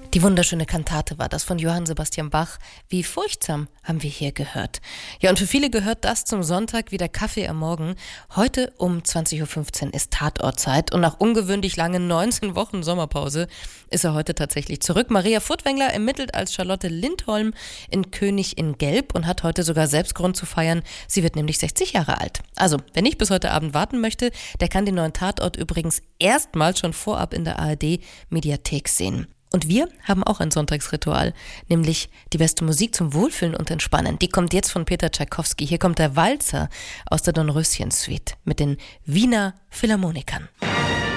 Die wunderschöne Kantate war das von Johann Sebastian Bach. Wie furchtsam haben wir hier gehört. Ja, und für viele gehört das zum Sonntag wie der Kaffee am Morgen. Heute um 20.15 Uhr ist Tatortzeit und nach ungewöhnlich langen 19 Wochen Sommerpause ist er heute tatsächlich zurück. Maria Furtwängler ermittelt als Charlotte Lindholm in König in Gelb und hat heute sogar selbst Grund zu feiern. Sie wird nämlich 60 Jahre alt. Also, wer nicht bis heute Abend warten möchte, der kann den neuen Tatort übrigens erstmals schon vorab in der ARD-Mediathek sehen. Und wir haben auch ein Sonntagsritual, nämlich die beste Musik zum Wohlfühlen und Entspannen. Die kommt jetzt von Peter Tschaikowski. Hier kommt der Walzer aus der Dornröschen-Suite mit den Wiener Philharmonikern.